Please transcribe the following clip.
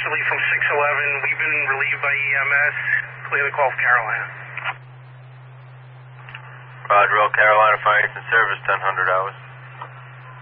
westerly from 611. We've been relieved by EMS. Clear the call for Carolina. Roger, all Carolina Fire Eastern Service, 1000 hours.